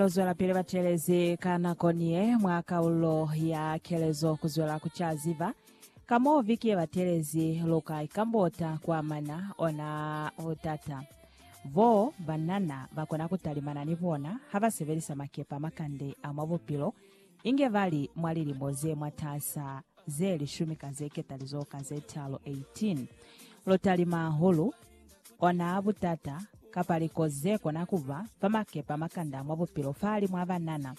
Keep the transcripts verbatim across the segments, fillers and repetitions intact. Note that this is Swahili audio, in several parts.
Zola pili batelezi kana konie mwaka ulo ya kelezo kuzola kuchaziva kamo viki batelezi loka ikambota kwa mana ona otata vo banana bakona kutalimana nivona haba severisa makepa makande amabopilo inge vali mwalili moze mwatasa zeli shumika zeke talizo kazetalo eighteen lotalima hulu ona abutata kapalikoze kona kuva pamakepa makanda mwabupilo fali mwabanana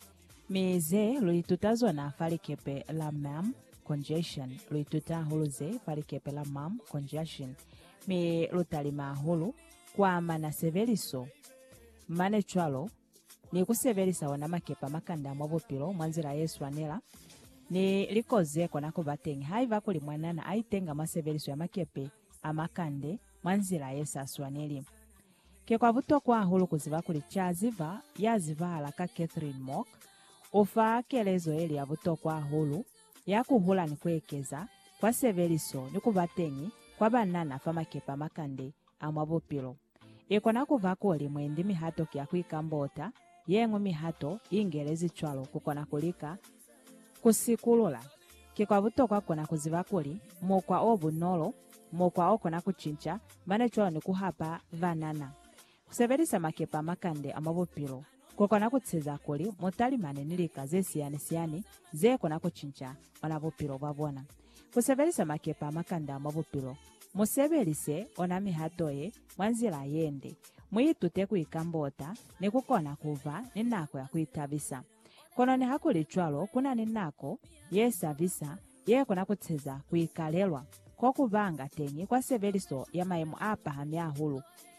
mize luitutazona falikepe la mam congestion luituta huluze falikepe la mam congestion mi lutalima hulu kwa mana severiso mane chwalo ni kuseverisa wana makepa makanda mwabupilo mwanzira yesu anela ni likoze kona kuvatengi haiva kuli mwanana aitenga maseveriso ya makepe amakande mwanzira yesu aswaneli ke kwa vuto kwa hulu kuziva kuli chaziva ya zivala ka Catherine Mock ufa kelezo eli ya vuto kwa hulu ya kuhula ni kwekeza kwa severiso ni kuvatengi kwa banana famakepa makande amwabupilo ikona kuva kuli mwendi mihato kia kuikambota yengu mihato ingerezi chwalo kukona kulika kusikulula ke kwa vuto kwa kona kuziva kuli mokwa obu nolo mokwa okona kuchincha mane chwalo ni kuhapa vanana kuseverisa makepa makande amabopilo kokona kutseza kuli mutalimane nilika zesiyani siyani zekona kuchincha onabopilo babona kuseverisa makepa makande amabopilo museverise ona mihatoye mwanzila yende mwitute kuikambota nikukona kuva ninako ya kuitabisa kono ni hakuli chwalo kuna ninako yesavisa yekona kutseza kuikalelwa kokuvanga tenyi kwa severiso ya maimu apa hamia hulu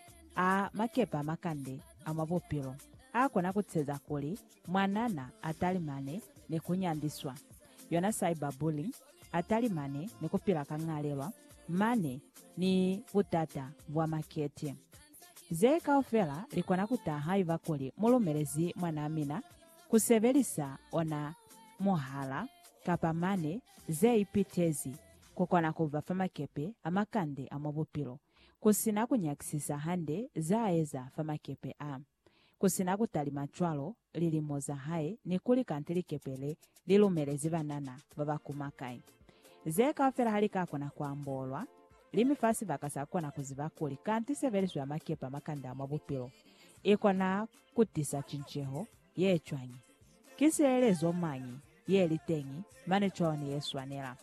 a makepa makande amabopilo akona kutseza kuli mwanana atalimane ni kunyandiswa yona cyberbullying atalimane ni kupila kangalelwa mane ni butata bwa makete zeka ofela likona kutaha iva kuli mulumelezi mwana amina kuseverisa ona mohala kapamane zeipitezi kukona kuva famakepe amakande amabopilo kusina kunyakisisa hande zaeza famakepe a kusina kutalima chwalo lilimoza hae ni kuli kantilikepele lilumelezi banana babakumakai zeka ofela halika kona kuambolwa limifasi bakasa kona kuziva kuli kanti severiso ya makepa makanda amabupilo ikona kutisa chincheho yechwanyi kiselezo manyi yelitengi mane choni yeswanela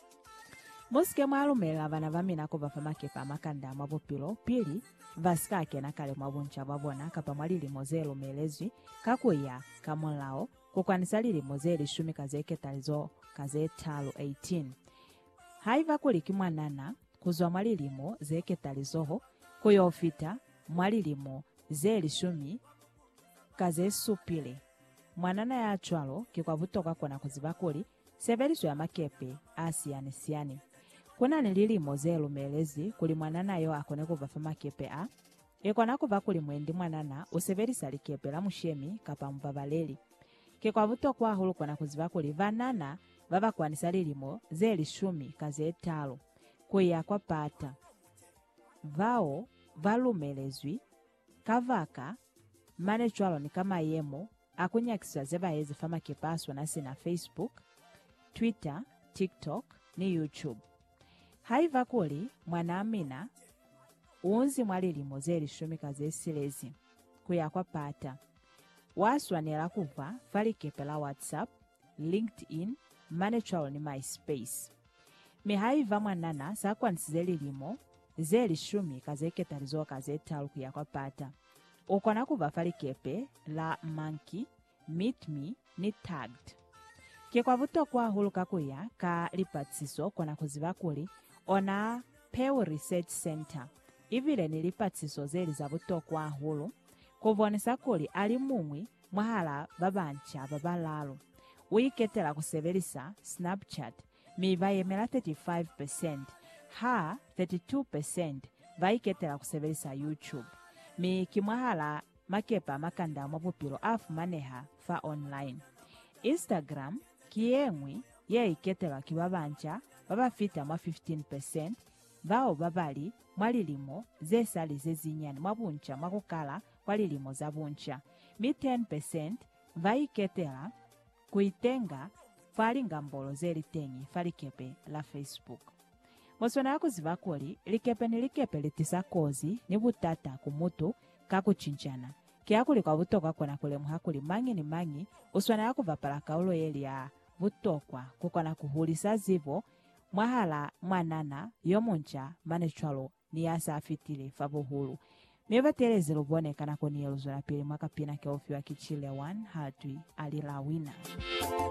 Muske mwalumela vana vamina kuva famakepa amakanda amabopilo pili vaskake na kale mwabuncha babona kapa mwalili mozelo melezwi kakuya kamolao kukwanisa lili mozeli shumi kazeke talizo kaze talo eighteen haiva kuliki mwanana kuzwa mwalilimo zeke talizoho kuyofita mwalilimo zeli shumi kaze supile mwanana ya chwalo kikwa butoka kona kuzibakuli severiso ya makepe asiyani siyani kuna nilili mozelo melezi kuli mwanana yo akone kuva famakepe a ikona kuva kuli mwendi mwanana useverisa likepe la mushemi kapa mbabaleli kikwa buto kwa hulu kona kuziva kuli vanana baba kwanisa lilimo zeli shumi kaze talo kuya kwa pata vao valumelezwi kavaka mane chwalo ni kama yemo akunyakiswa zeba yezi famakepe aswa nasi na Facebook, Twitter, TikTok ni YouTube. Haiva kuli mwana amina unzi mwalili mozeli shumika zesilezi kuya kwa pata waswanela kuva falikepe la WhatsApp, LinkedIn, manechwalo ni MySpace. Mihaiva mwanana sakwanisizeli limo zeli shumika zeke talizo kazetalu kuya kwa pata ukona kuva falikepe la Monkey, Meet Me ni Tagged. Kekwa vuto kwa hulu kakuya ka lipatsiso kona kuziva kuli ona Pew Research Center ivile ni lipatsiso zeli za vuto kwa hulu kuvonesa kuli ali mumwi mwahala babancha babalalo uiketela kuseverisa Snapchat miva yemela thirty-five percent ha thirty-two percent vaiketela kuseverisa YouTube mi kimwahala makepa makanda mwabupilo afu maneha fa online. Instagram kiemwi ye iketela kibabancha babafita mwa fifteen percent vao babali mwalilimo zesali zezinyani mwabuncha mwakukala kwalilimo za buncha mi ten percent vaiketela kuitenga fali ngambolo zelitengi fali kepe la Facebook. Mosona yako zivakoli, likepe ni likepe litisa kozi ni butata kumutu kakuchinchana. Kiakuli kwa butoka kona kule muhakuli mangi ni mangi, uswana yako vapala kaulo yeli ya butokwa kukona kuhulisa zivo, mwahala mwanana yomuncha manechwalo ni yasa afitile fabuhulu. Mieva telezi lubone kana koni yeluzula pili mwaka pina keofi wa kichile one hadwi alilawina.